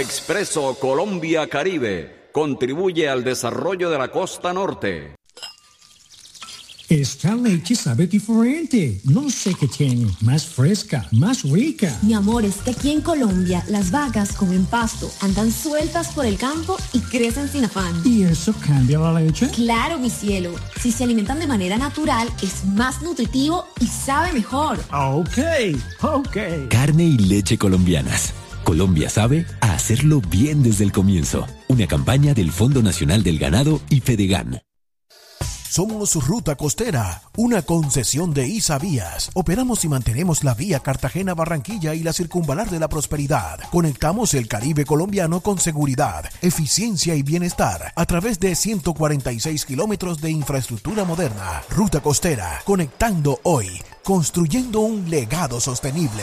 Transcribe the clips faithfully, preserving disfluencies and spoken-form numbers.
Expreso Colombia Caribe contribuye al desarrollo de la costa norte. Esta leche sabe diferente. No sé qué tiene. Más fresca, más rica. Mi amor, es que aquí en Colombia las vacas comen pasto, andan sueltas por el campo y crecen sin afán. ¿Y eso cambia la leche? Claro, mi cielo. Si se alimentan de manera natural, es más nutritivo y sabe mejor. Ok, ok. Carne y leche colombianas. Colombia sabe a hacerlo bien desde el comienzo. Una campaña del Fondo Nacional del Ganado y Fedegan. Somos Ruta Costera, una concesión de Isavías. Operamos y mantenemos la vía Cartagena-Barranquilla y la circunvalar de la prosperidad. Conectamos el Caribe colombiano con seguridad, eficiencia y bienestar a través de ciento cuarenta y seis kilómetros de infraestructura moderna. Ruta Costera, conectando hoy, construyendo un legado sostenible.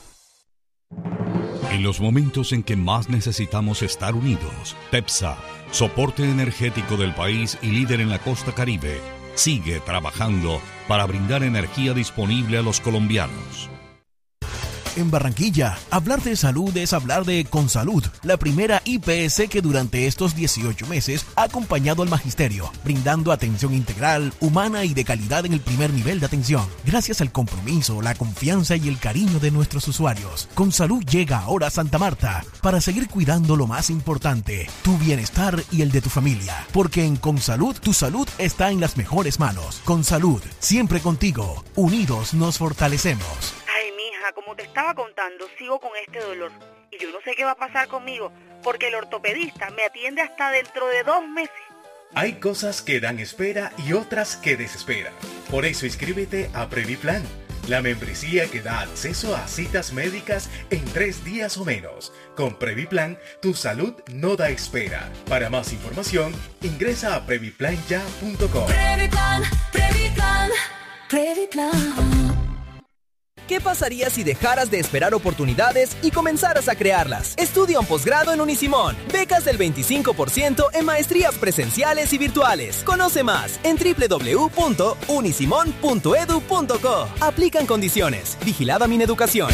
En los momentos en que más necesitamos estar unidos, TEPSA, soporte energético del país y líder en la costa Caribe, sigue trabajando para brindar energía disponible a los colombianos. En Barranquilla, hablar de salud es hablar de Consalud, la primera I P S que durante estos dieciocho meses ha acompañado al magisterio, brindando atención integral, humana y de calidad en el primer nivel de atención. Gracias al compromiso, la confianza y el cariño de nuestros usuarios, Consalud llega ahora a Santa Marta para seguir cuidando lo más importante, tu bienestar y el de tu familia. Porque en Consalud, tu salud está en las mejores manos. Consalud, siempre contigo. Unidos nos fortalecemos. Como te estaba contando, sigo con este dolor y yo no sé qué va a pasar conmigo porque el ortopedista me atiende hasta dentro de dos meses. Hay cosas que dan espera y otras que desesperan. Por eso inscríbete a Previplan, la membresía que da acceso a citas médicas en tres días o menos. Con Previplan, tu salud no da espera. Para más información, ingresa a previplan ya punto com. Previplan, Previplan, Previplan. ¿Qué pasaría si dejaras de esperar oportunidades y comenzaras a crearlas? Estudia un posgrado en Unisimón. Becas del veinticinco por ciento en maestrías presenciales y virtuales. Conoce más en doble u doble u doble u punto unisimón punto edu punto co. Aplican condiciones. Vigilada Mineducación.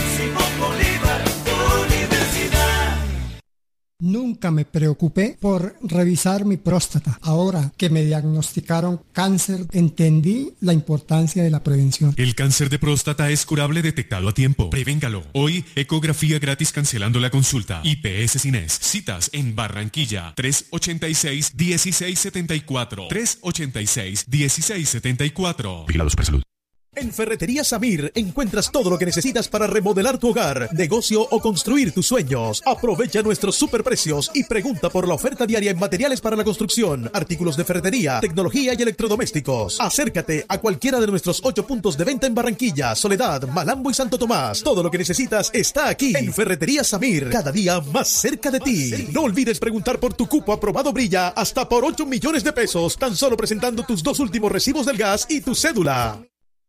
Nunca me preocupé por revisar mi próstata. Ahora que me diagnosticaron cáncer, entendí la importancia de la prevención. El cáncer de próstata es curable detectado a tiempo. Prevéngalo. Hoy, ecografía gratis cancelando la consulta. I P S Cines. Citas en Barranquilla. tres ochenta y seis, dieciséis setenta y cuatro. tres ochenta y seis, dieciséis setenta y cuatro. Vigilados por salud. En Ferretería Samir encuentras todo lo que necesitas para remodelar tu hogar, negocio o construir tus sueños. Aprovecha nuestros superprecios y pregunta por la oferta diaria en materiales para la construcción, artículos de ferretería, tecnología y electrodomésticos. Acércate a cualquiera de nuestros ocho puntos de venta en Barranquilla, Soledad, Malambo y Santo Tomás. Todo lo que necesitas está aquí en Ferretería Samir, cada día más cerca de ti. No olvides preguntar por tu cupo aprobado Brilla hasta por ocho millones de pesos, tan solo presentando tus dos últimos recibos del gas y tu cédula.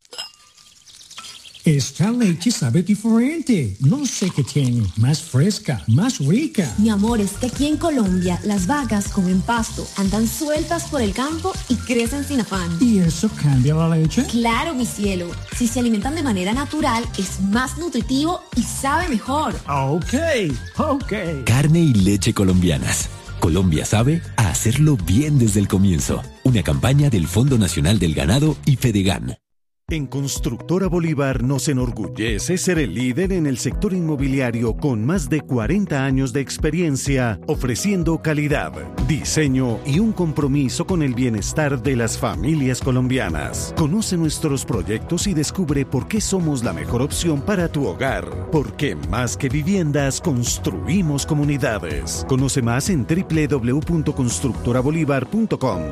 Esta leche sabe diferente. No sé qué tiene. Más fresca, más rica. Mi amor, es que aquí en Colombia las vacas comen pasto, andan sueltas por el campo y crecen sin afán. ¿Y eso cambia la leche? Claro, mi cielo. Si se alimentan de manera natural, es más nutritivo y sabe mejor. Ok, ok. Carne y leche colombianas. Colombia sabe a hacerlo bien desde el comienzo. Una campaña del Fondo Nacional del Ganado y Fedegan. En Constructora Bolívar nos enorgullece ser el líder en el sector inmobiliario con más de cuarenta años de experiencia, ofreciendo calidad, diseño y un compromiso con el bienestar de las familias colombianas. Conoce nuestros proyectos y descubre por qué somos la mejor opción para tu hogar. Porque más que viviendas, construimos comunidades. Conoce más en doble u doble u doble u punto constructora bolívar punto com.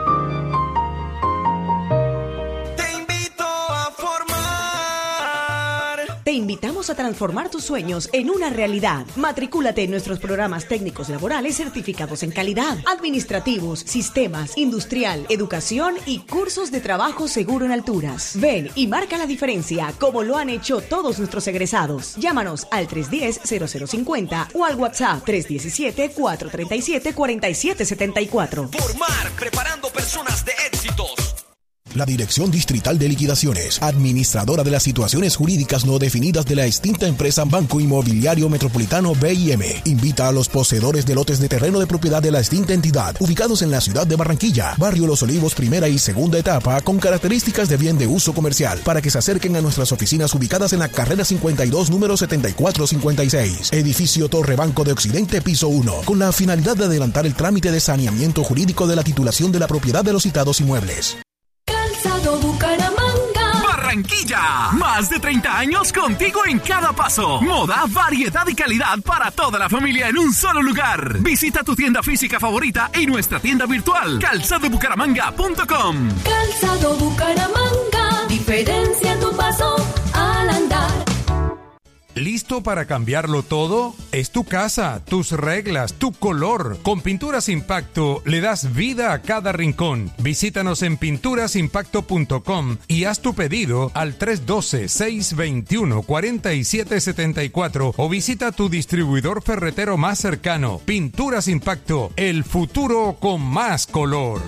Te invitamos a transformar tus sueños en una realidad. Matricúlate en nuestros programas técnicos laborales certificados en calidad, administrativos, sistemas, industrial, educación y cursos de trabajo seguro en alturas. Ven y marca la diferencia como lo han hecho todos nuestros egresados. Llámanos al tres uno cero, cero cero cinco cero o al WhatsApp tres uno siete, cuatro tres siete, cuatro siete siete cuatro. Formar, preparando personas de éxitos. La Dirección Distrital de Liquidaciones, administradora de las situaciones jurídicas no definidas de la extinta empresa Banco Inmobiliario Metropolitano B I M, invita a los poseedores de lotes de terreno de propiedad de la extinta entidad, ubicados en la ciudad de Barranquilla, Barrio Los Olivos, primera y segunda etapa, con características de bien de uso comercial, para que se acerquen a nuestras oficinas ubicadas en la carrera cincuenta y dos, número setenta y cuatro cincuenta y seis, edificio Torre Banco de Occidente, piso uno, con la finalidad de adelantar el trámite de saneamiento jurídico de la titulación de la propiedad de los citados inmuebles. Calzado Bucaramanga. Barranquilla, más de treinta años contigo en cada paso. Moda, variedad y calidad para toda la familia en un solo lugar. Visita tu tienda física favorita y nuestra tienda virtual, calzado bucaramanga punto com. Calzado Bucaramanga, diferencia en tu paso al andar. ¿Listo para cambiarlo todo? Es tu casa, tus reglas, tu color. Con Pinturas Impacto le das vida a cada rincón. Visítanos en pinturas impacto punto com y haz tu pedido al tres uno dos, seis dos uno, cuatro siete siete cuatro o visita tu distribuidor ferretero más cercano. Pinturas Impacto, el futuro con más color.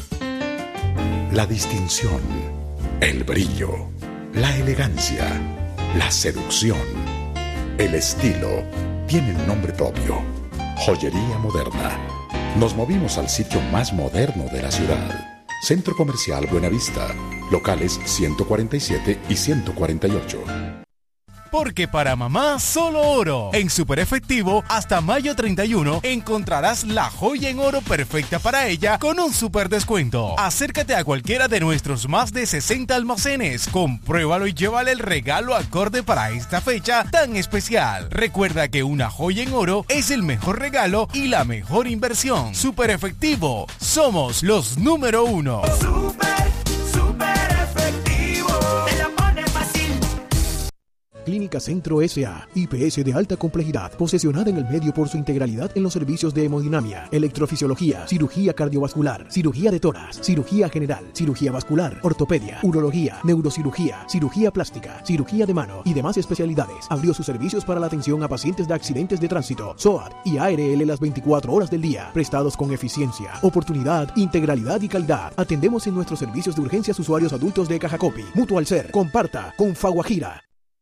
La distinción, el brillo, la elegancia, la seducción, el estilo tienen nombre propio. Joyería Moderna. Nos movimos al sitio más moderno de la ciudad. Centro Comercial Buenavista. Locales ciento cuarenta y siete y ciento cuarenta y ocho. Porque para mamá solo oro. En Super Efectivo, hasta mayo treinta y uno, encontrarás la joya en oro perfecta para ella con un super descuento. Acércate a cualquiera de nuestros más de sesenta almacenes, compruébalo y llévale el regalo acorde para esta fecha tan especial. Recuerda que una joya en oro es el mejor regalo y la mejor inversión. Super Efectivo, somos los número uno. Super, super efectivo. Te la pone fácil. Clínica Centro S A, I P S de alta complejidad, posesionada en el medio por su integralidad en los servicios de hemodinamia, electrofisiología, cirugía cardiovascular, cirugía de tórax, cirugía general, cirugía vascular, ortopedia, urología, neurocirugía, cirugía plástica, cirugía de mano y demás especialidades. Abrió sus servicios para la atención a pacientes de accidentes de tránsito, S O A T y A R L las veinticuatro horas del día, prestados con eficiencia, oportunidad, integralidad y calidad. Atendemos en nuestros servicios de urgencias usuarios adultos de Cajacopi, Mutual Ser, Comparta, con Faguajira.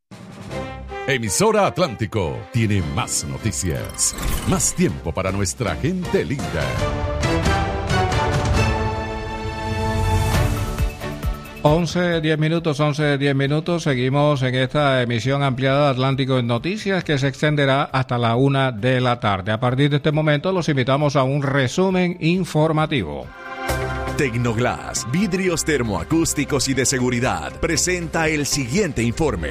Emisora Atlántico tiene más noticias, más tiempo para nuestra gente linda. once, diez minutos, once, diez minutos. Seguimos en esta emisión ampliada de Atlántico en Noticias que se extenderá hasta la una de la tarde. A partir de este momento los invitamos a un resumen informativo. Tecnoglass, vidrios termoacústicos y de seguridad, presenta el siguiente informe.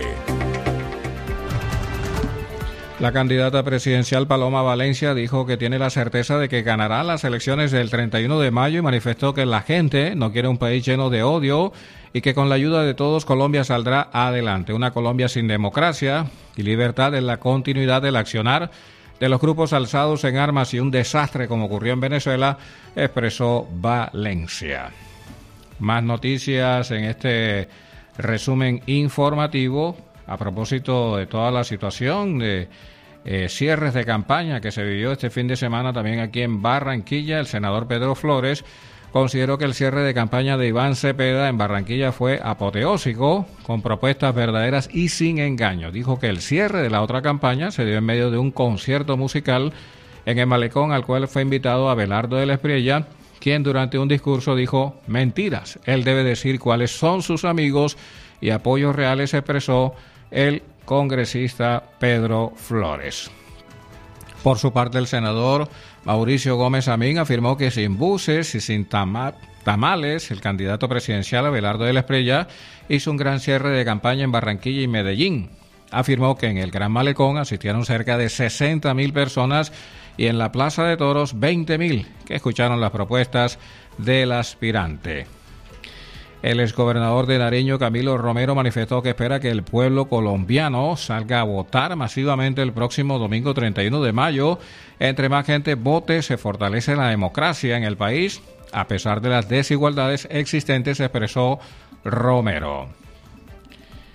La candidata presidencial Paloma Valencia dijo que tiene la certeza de que ganará las elecciones del treinta y uno de mayo y manifestó que la gente no quiere un país lleno de odio y que con la ayuda de todos Colombia saldrá adelante. Una Colombia sin democracia y libertad es la continuidad del accionar de los grupos alzados en armas y un desastre como ocurrió en Venezuela, expresó Valencia. Más noticias en este resumen informativo a propósito de toda la situación de eh, cierres de campaña que se vivió este fin de semana también aquí en Barranquilla. El senador Pedro Flores consideró que el cierre de campaña de Iván Cepeda en Barranquilla fue apoteósico, con propuestas verdaderas y sin engaño. Dijo que el cierre de la otra campaña se dio en medio de un concierto musical en el Malecón al cual fue invitado Abelardo de la Espriella, quien durante un discurso dijo mentiras. Él debe decir cuáles son sus amigos y apoyos reales, expresó el congresista Pedro Flores. Por su parte, el senador Mauricio Gómez Amín afirmó que sin buses y sin tama- tamales, el candidato presidencial Abelardo de la Espriella hizo un gran cierre de campaña en Barranquilla y Medellín. Afirmó que en el Gran Malecón asistieron cerca de sesenta mil personas y en la Plaza de Toros veinte mil que escucharon las propuestas del aspirante. El exgobernador de Nariño, Camilo Romero, manifestó que espera que el pueblo colombiano salga a votar masivamente el próximo domingo treinta y uno de mayo. Entre más gente vote, se fortalece la democracia en el país, a pesar de las desigualdades existentes, expresó Romero.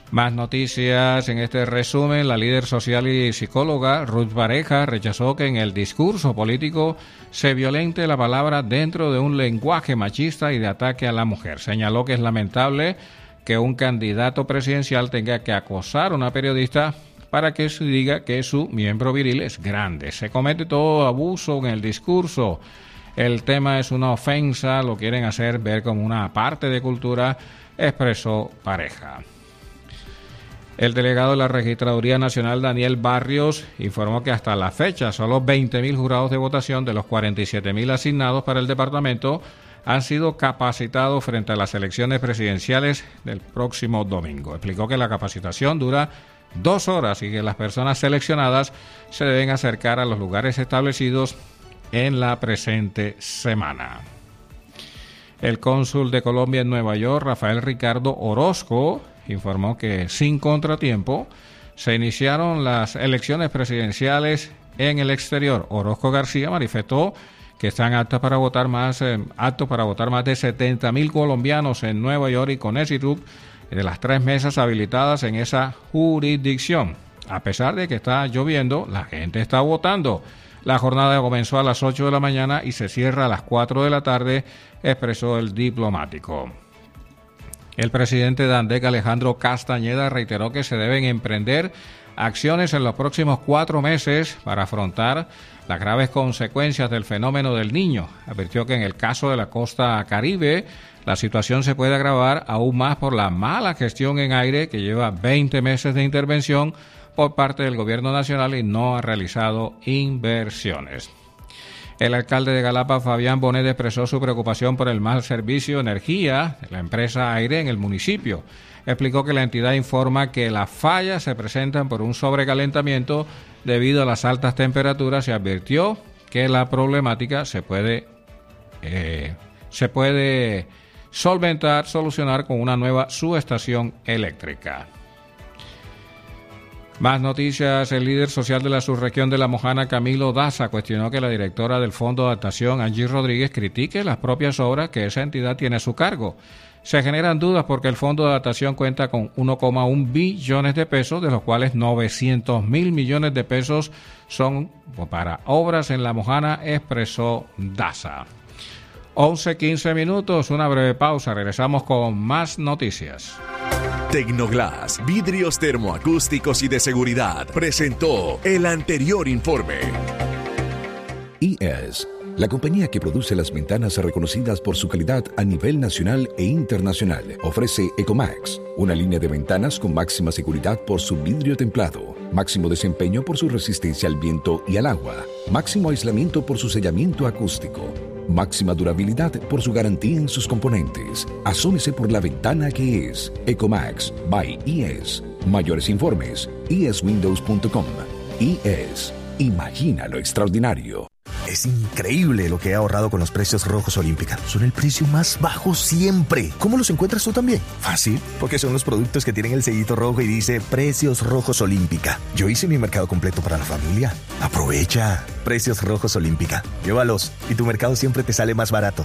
Más noticias en este resumen. La líder social y psicóloga Ruth Pareja rechazó que en el discurso político se violente la palabra dentro de un lenguaje machista y de ataque a la mujer. Señaló que es lamentable que un candidato presidencial tenga que acosar a una periodista para que se diga que su miembro viril es grande. Se comete todo abuso en el discurso. El tema es una ofensa, lo quieren hacer ver como una parte de cultura, expresó Pareja. El delegado de la Registraduría Nacional, Daniel Barrios, informó que hasta la fecha solo veinte mil jurados de votación de los cuarenta y siete mil asignados para el departamento han sido capacitados frente a las elecciones presidenciales del próximo domingo. Explicó que la capacitación dura dos horas y que las personas seleccionadas se deben acercar a los lugares establecidos en la presente semana. El cónsul de Colombia en Nueva York, Rafael Ricardo Orozco, informó que sin contratiempo se iniciaron las elecciones presidenciales en el exterior. Orozco García manifestó que están aptos para votar más, eh, aptos para votar más de setenta mil colombianos en Nueva York y Connecticut, de las tres mesas habilitadas en esa jurisdicción. A pesar de que está lloviendo, la gente está votando. La jornada comenzó a las ocho de la mañana y se cierra a las cuatro de la tarde, expresó el diplomático. El presidente de ANDEC, Alejandro Castañeda, reiteró que se deben emprender acciones en los próximos cuatro meses para afrontar las graves consecuencias del fenómeno del Niño. Advirtió que en el caso de la costa caribe, la situación se puede agravar aún más por la mala gestión en aire que lleva veinte meses de intervención por parte del gobierno nacional y no ha realizado inversiones. El alcalde de Galapa, Fabián Bonet, expresó su preocupación por el mal servicio de energía de la empresa Aire en el municipio. Explicó que la entidad informa que las fallas se presentan por un sobrecalentamiento debido a las altas temperaturas y advirtió que la problemática se puede, eh, se puede solventar, solucionar con una nueva subestación eléctrica. Más noticias. El líder social de la subregión de La Mojana, Camilo Daza, cuestionó que la directora del Fondo de Adaptación, Angie Rodríguez, critique las propias obras que esa entidad tiene a su cargo. Se generan dudas porque el Fondo de Adaptación cuenta con uno coma uno billones de pesos, de los cuales novecientos mil millones de pesos son para obras en La Mojana, expresó Daza. once quince minutos, una breve pausa. Regresamos con más noticias. Tecnoglass, vidrios termoacústicos y de seguridad, presentó el anterior informe. I E S, la compañía que produce las ventanas reconocidas por su calidad a nivel nacional e internacional, ofrece Ecomax, una línea de ventanas con máxima seguridad por su vidrio templado, máximo desempeño por su resistencia al viento y al agua, máximo aislamiento por su sellamiento acústico, máxima durabilidad por su garantía en sus componentes. Asómese por la ventana que es Ecomax by I E S. Mayores informes, i e s windows punto com. I E S. Imagina lo extraordinario. Es increíble lo que he ahorrado con los precios rojos Olímpica. Son el precio más bajo siempre. ¿Cómo los encuentras tú también? Fácil, porque son los productos que tienen el sellito rojo y dice Precios Rojos Olímpica. Yo hice mi mercado completo para la familia. Aprovecha. Precios Rojos Olímpica. Llévalos y tu mercado siempre te sale más barato.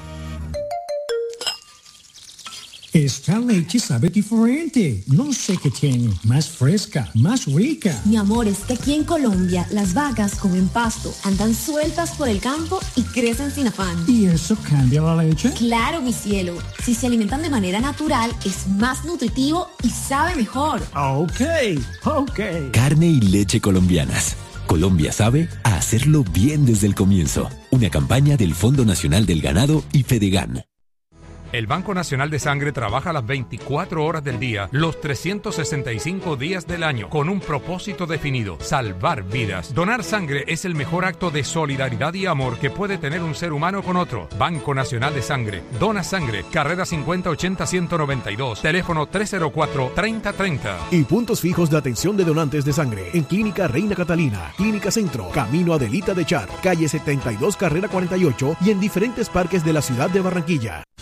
Esta leche sabe diferente. No sé qué tiene. Más fresca, más rica. Mi amor, es que aquí en Colombia las vacas comen pasto, andan sueltas por el campo y crecen sin afán. ¿Y eso cambia la leche? Claro, mi cielo. Si se alimentan de manera natural, es más nutritivo y sabe mejor. Ok, ok. Carne y leche colombianas. Colombia sabe a hacerlo bien desde el comienzo. Una campaña del Fondo Nacional del Ganado y Fedegan. El Banco Nacional de Sangre trabaja las veinticuatro horas del día, los trescientos sesenta y cinco días del año, con un propósito definido: salvar vidas. Donar sangre es el mejor acto de solidaridad y amor que puede tener un ser humano con otro. Banco Nacional de Sangre. Dona sangre. Carrera cincuenta ochenta ciento noventa y dos. Teléfono tres cero cuatro, treinta treinta. Y puntos fijos de atención de donantes de sangre en Clínica Reina Catalina, Clínica Centro, Camino Adelita de Char, calle setenta y dos, carrera cuarenta y ocho y en diferentes parques de la ciudad de Barranquilla.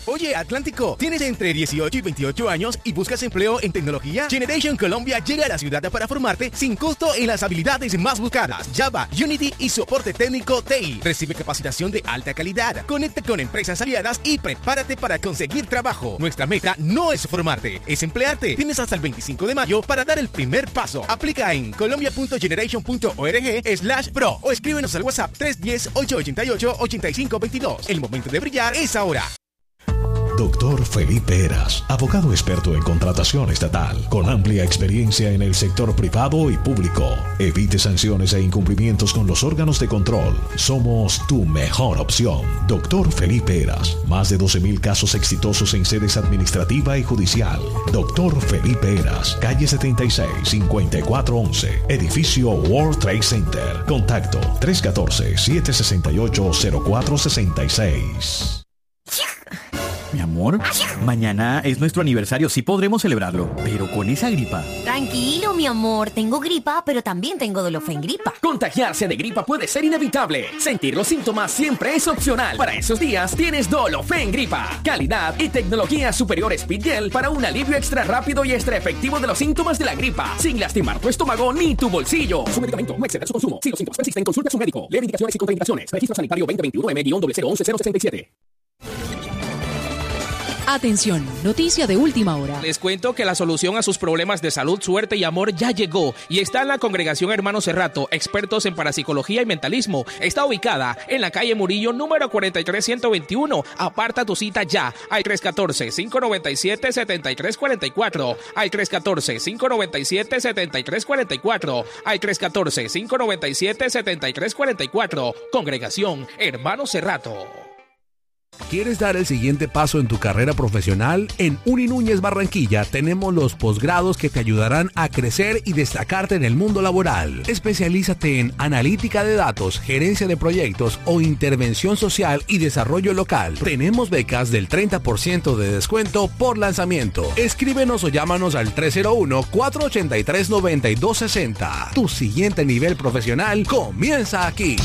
Oye, Atlántico, ¿tienes entre dieciocho y veintiocho años y buscas empleo en tecnología? Generation Colombia llega a la ciudad para formarte sin costo en las habilidades más buscadas: Java, Unity y soporte técnico T I. Recibe capacitación de alta calidad. Conecta con empresas aliadas y prepárate para conseguir trabajo. Nuestra meta no es formarte, es emplearte. Tienes hasta el veinticinco de mayo para dar el primer paso. Aplica en colombia punto generation punto org slash pro o escríbenos al WhatsApp tres uno cero, ocho ocho ocho, ocho cinco dos dos. El momento de brillar es ahora. Doctor Felipe Heras, abogado experto en contratación estatal, con amplia experiencia en el sector privado y público. Evite sanciones e incumplimientos con los órganos de control. Somos tu mejor opción. Doctor Felipe Heras, más de doce mil casos exitosos en sedes administrativa y judicial. Doctor Felipe Heras, calle setenta y seis, cincuenta y cuatro once, edificio World Trade Center. Contacto tres uno cuatro, siete seis ocho, cero cuatro seis seis. Mi amor, mañana es nuestro aniversario, sí podremos celebrarlo, pero con esa gripa. Tranquilo, mi amor, tengo gripa, pero también tengo Dolofengripa. Contagiarse de gripa puede ser inevitable. Sentir los síntomas siempre es opcional. Para esos días tienes Dolofengripa. Calidad y tecnología superior Speedgel para un alivio extra rápido y extra efectivo de los síntomas de la gripa, sin lastimar tu estómago ni tu bolsillo. Su medicamento no exceder su consumo. Si los síntomas persisten, consulta a su médico. Leer indicaciones y contraindicaciones. Registro sanitario veinte veintiuno M cero cero once cero sesenta y siete. Atención, noticia de última hora. Les cuento que la solución a sus problemas de salud, suerte y amor ya llegó y está en la Congregación Hermanos Cerrato, expertos en parapsicología y mentalismo. Está ubicada en la calle Murillo, número cuarenta y tres ciento veintiuno. Aparta tu cita ya al tres uno cuatro, cinco nueve siete, siete tres cuatro cuatro, al tres uno cuatro, cinco nueve siete, siete tres cuatro cuatro, al tres uno cuatro, cinco nueve siete, siete tres cuatro cuatro. Congregación Hermanos Cerrato. ¿Quieres dar el siguiente paso en tu carrera profesional? En Uni Núñez Barranquilla tenemos los posgrados que te ayudarán a crecer y destacarte en el mundo laboral. Especialízate en analítica de datos, gerencia de proyectos o intervención social y desarrollo local. Tenemos becas del treinta por ciento de descuento por lanzamiento. Escríbenos o llámanos al tres cero uno, cuatro ocho tres, nueve dos seis cero. Tu siguiente nivel profesional comienza aquí.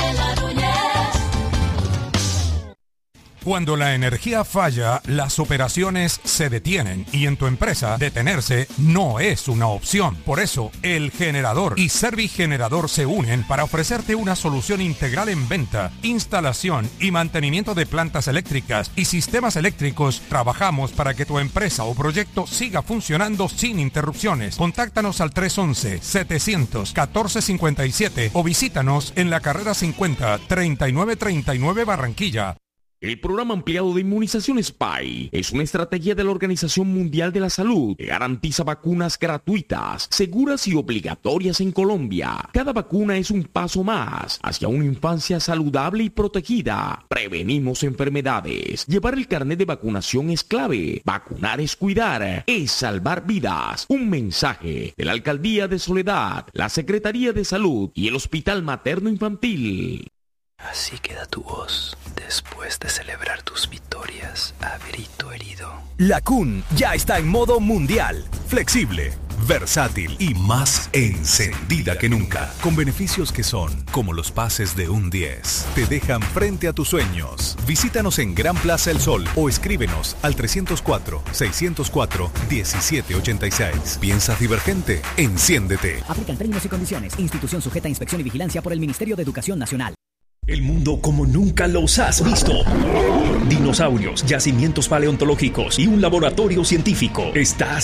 Cuando la energía falla, las operaciones se detienen y en tu empresa detenerse no es una opción. Por eso, El Generador y Servigenerador se unen para ofrecerte una solución integral en venta, instalación y mantenimiento de plantas eléctricas y sistemas eléctricos. Trabajamos para que tu empresa o proyecto siga funcionando sin interrupciones. Contáctanos al tres once, setecientos, catorce cincuenta y siete o visítanos en la carrera cincuenta, treinta y nueve treinta y nueve Barranquilla. El programa ampliado de inmunización S P I es una estrategia de la Organización Mundial de la Salud que garantiza vacunas gratuitas, seguras y obligatorias en Colombia. Cada vacuna es un paso más hacia una infancia saludable y protegida. Prevenimos enfermedades. Llevar el carnet de vacunación es clave. Vacunar es cuidar, es salvar vidas. Un mensaje de la Alcaldía de Soledad, la Secretaría de Salud y el Hospital Materno Infantil. Así queda tu voz después de celebrar tus victorias a grito herido. La C U N ya está en modo mundial, flexible, versátil y más encendida que nunca. Con beneficios que son como los pases de un diez. Te dejan frente a tus sueños. Visítanos en Gran Plaza El Sol o escríbenos al tres cero cuatro, seis cero cuatro, uno siete ocho seis. ¿Piensas divergente? Enciéndete. Aplican términos y condiciones. Institución sujeta a inspección y vigilancia por el Ministerio de Educación Nacional. El mundo como nunca los has visto. Dinosaurios, yacimientos paleontológicos y un laboratorio científico. Estás